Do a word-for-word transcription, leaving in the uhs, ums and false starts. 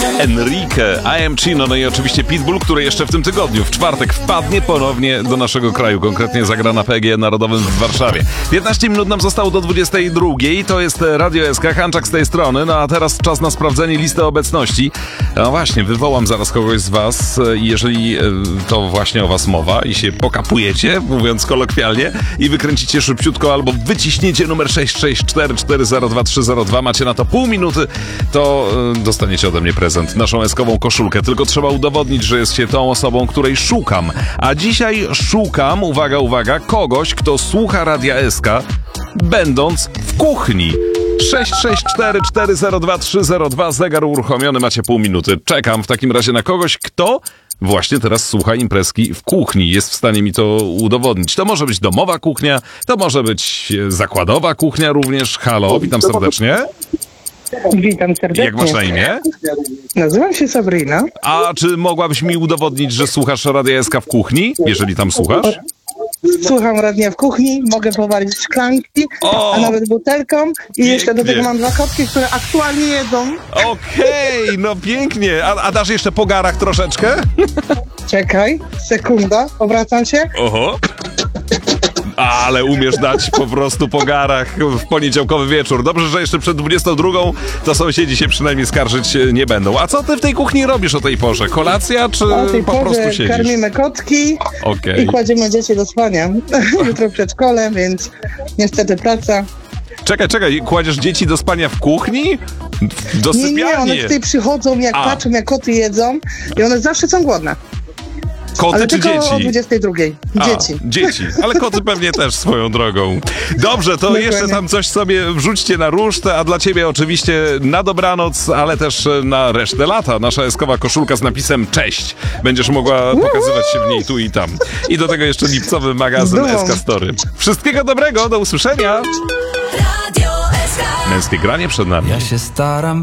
Enrique, I Am Chino, no i oczywiście Pitbull, który jeszcze w tym tygodniu, w czwartek, wpadnie ponownie do naszego kraju, konkretnie zagra na P G N Narodowym w Warszawie. piętnaście minut nam zostało do dwudziestej drugiej, to jest Radio S K, Hanczak z tej strony, no a teraz czas na sprawdzenie listy obecności. No właśnie, wywołam zaraz kogoś z was, jeżeli to właśnie o was mowa i się pokapujecie, mówiąc kolokwialnie, i wykręcicie szybciutko albo wyciśniecie numer sześć sześć cztery cztery zero dwa trzy zero dwa, macie na to pół minuty, to dostaniecie ode mnie prezent, naszą eskową koszulkę, tylko trzeba udowodnić, że jest się tą osobą, której szukam. A dzisiaj szukam, uwaga, uwaga, kogoś, kto słucha Radia S K, będąc w kuchni. sześć sześć cztery cztery zero dwa trzy zero dwa, zegar uruchomiony, macie pół minuty. Czekam w takim razie na kogoś, kto właśnie teraz słucha imprezki w kuchni. Jest w stanie mi to udowodnić. To może być domowa kuchnia, to może być zakładowa kuchnia również. Halo, witam serdecznie. Witam serdecznie. Jak masz na imię? Nazywam się Sabrina. A czy mogłabyś mi udowodnić, że słuchasz Radia S K w kuchni, jeżeli tam słuchasz? Słucham radia w kuchni, mogę powalić szklanki, O, a nawet butelką i pięknie. jeszcze do tego mam dwa kotki, które aktualnie jedzą. Okej, okay, no pięknie. A, a dasz jeszcze po garach troszeczkę? Czekaj, sekunda, obracam się. Oho. Ale umiesz dać po prostu po garach w poniedziałkowy wieczór. Dobrze, że jeszcze przed dwudziestą drugą to sąsiedzi się przynajmniej skarżyć nie będą. A co ty w tej kuchni robisz o tej porze? Kolacja, czy O tej po prostu porze siedzisz? karmimy kotki Okay. i kładziemy dzieci do spania. Jutro w przedszkole, więc niestety praca. Czekaj, czekaj, kładziesz dzieci do spania w kuchni? Do Nie, sypialni? nie, one tutaj przychodzą, jak A. patrzą, jak koty jedzą i one zawsze są głodne. Koty Ale czy tylko dzieci? o dwudziestej drugiej. A, Dzieci. dzieci, ale koty pewnie też swoją drogą. Dobrze, to Dokładnie. jeszcze tam coś sobie wrzućcie na ruszt, a dla ciebie oczywiście na dobranoc, ale też na resztę lata. Nasza eskowa koszulka z napisem cześć. Będziesz mogła pokazywać się w niej tu i tam. I do tego jeszcze lipcowy magazyn Dumą. S K Story. Wszystkiego dobrego, do usłyszenia. Męskie granie przed nami. Ja się staram